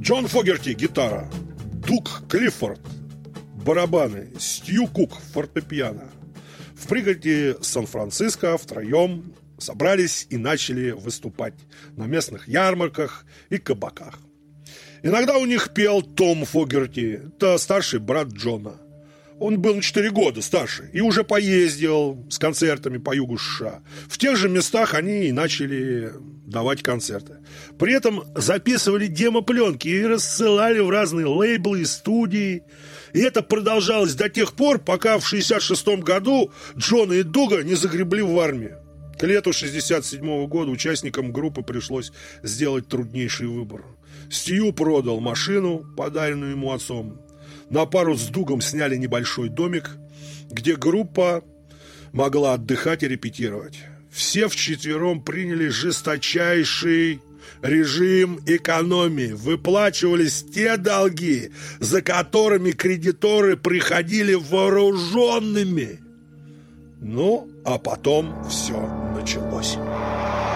Джон Фогерти – гитара, Дуг Клиффорд – барабаны, Стью Кук – фортепиано. В пригороде Сан-Франциско втроем собрались и начали выступать на местных ярмарках и кабаках. Иногда у них пел Том Фогерти, это старший брат Джона. Он был на 4 года старше и уже поездил с концертами по югу США. В тех же местах они и начали давать концерты. При этом записывали демо-пленки и рассылали в разные лейблы и студии. И это продолжалось до тех пор, пока в 1966 году Джона и Дуга не загребли в армию. К лету 1967 года участникам группы пришлось сделать труднейший выбор. Стью продал машину, подаренную ему отцом. На пару с Дугом сняли небольшой домик, где группа могла отдыхать и репетировать. Все вчетвером приняли жесточайший режим экономии. Выплачивались те долги, за которыми кредиторы приходили вооруженными. Ну, а потом все началось.